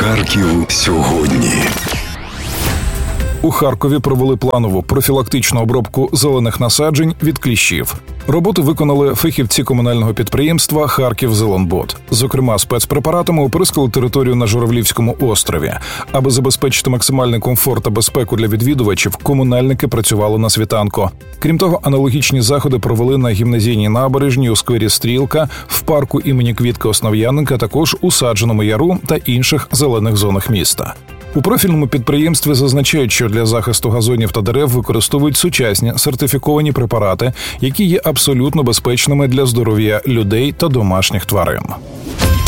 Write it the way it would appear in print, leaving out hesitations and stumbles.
Харків сьогодні. У Харкові провели планову профілактичну обробку зелених насаджень від кліщів. Роботу виконали фахівці комунального підприємства «Харківзеленбуд». Зокрема, спецпрепаратами оприскали територію на Журавлівському острові. Аби забезпечити максимальний комфорт та безпеку для відвідувачів, комунальники працювали на світанку. Крім того, аналогічні заходи провели на гімназійній набережній, у сквері «Стрілка», в парку імені Квітки Основ'яненка, також у Саджаному яру та інших зелених зонах міста. У профільному підприємстві зазначають, що для захисту газонів та дерев використовують сучасні сертифіковані препарати, які є абсолютно безпечними для здоров'я людей та домашніх тварин.